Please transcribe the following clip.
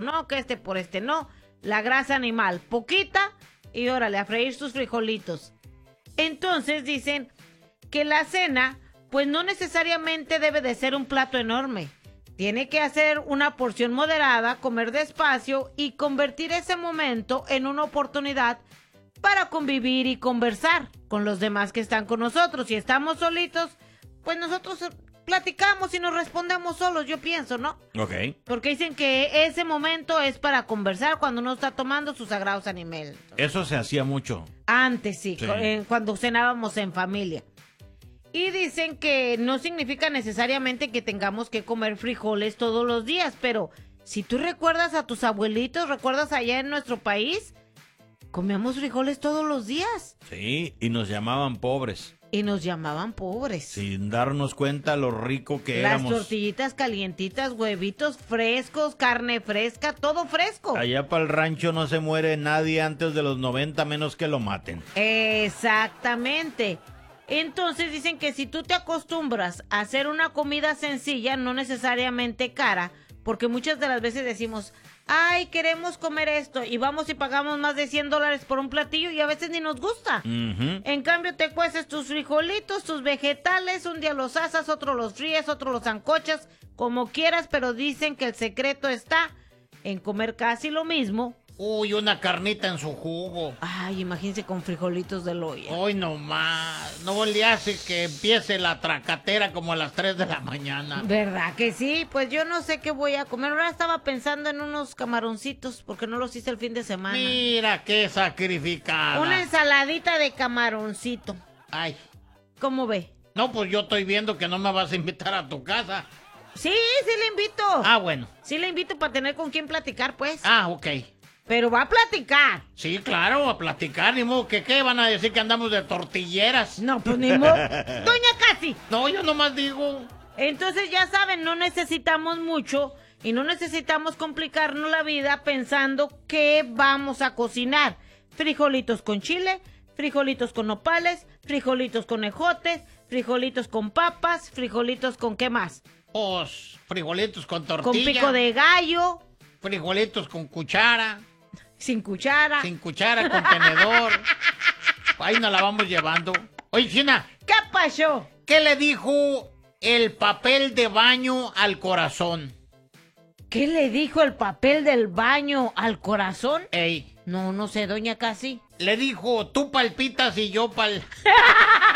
no, que por no. La grasa animal, poquita, y órale, a freír sus frijolitos. Entonces dicen que la cena, pues no necesariamente debe de ser un plato enorme. Tiene que hacer una porción moderada, comer despacio y convertir ese momento en una oportunidad para convivir y conversar con los demás que están con nosotros. Si estamos solitos, pues nosotros platicamos y nos respondemos solos, yo pienso, ¿no? Ok. Porque dicen que ese momento es para conversar cuando uno está tomando sus sagrados alimentos. Eso se hacía mucho. Antes sí. Cuando cenábamos en familia. Y dicen que no significa necesariamente que tengamos que comer frijoles todos los días, pero si tú recuerdas a tus abuelitos, recuerdas allá en nuestro país, comíamos frijoles todos los días. Sí, y nos llamaban pobres. Y nos llamaban pobres. Sin darnos cuenta lo rico que éramos. Las tortillitas calientitas, huevitos frescos, carne fresca, todo fresco. Allá para el rancho no se muere nadie antes de los 90, menos que lo maten. Exactamente. Entonces dicen que si tú te acostumbras a hacer una comida sencilla, no necesariamente cara, porque muchas de las veces decimos, ay, queremos comer esto, y vamos y pagamos más de $100 por un platillo y a veces ni nos gusta. En cambio te cueces tus frijolitos, tus vegetales, un día los asas, otro los fríes, otro los sancochas, como quieras, pero dicen que el secreto está en comer casi lo mismo. Uy, una carnita en su jugo. Ay, imagínense con frijolitos de olla. Hoy nomás. No le hace que empiece la tracatera como a las 3 de la mañana. ¿Verdad que sí? Pues yo no sé qué voy a comer. Ahora estaba pensando en unos camaroncitos porque no los hice el fin de semana. Mira qué sacrificada. Una ensaladita de camaroncito. Ay. ¿Cómo ve? No, pues yo estoy viendo que no me vas a invitar a tu casa. Sí, sí le invito. Ah, bueno. Sí le invito para tener con quién platicar, pues. Ah, ok. Pero va a platicar. Sí, claro, a platicar, ni modo que qué, van a decir que andamos de tortilleras. No, pues ni modo. Doña Casi. No, yo nomás digo. Entonces ya saben, no necesitamos mucho y no necesitamos complicarnos la vida pensando qué vamos a cocinar. Frijolitos con chile, frijolitos con nopales, frijolitos con ejotes, frijolitos con papas, frijolitos con ¿qué más? Pues, frijolitos con tortilla. Con pico de gallo. Frijolitos con cuchara. Sin cuchara. Sin cuchara, con tenedor. Ahí nos la vamos llevando. Oye, China. ¿Qué pasó? ¿Qué le dijo el papel de baño al corazón? ¿Qué le dijo el papel del baño al corazón? Ey. No sé, doña Casi. Le dijo, tú palpitas y yo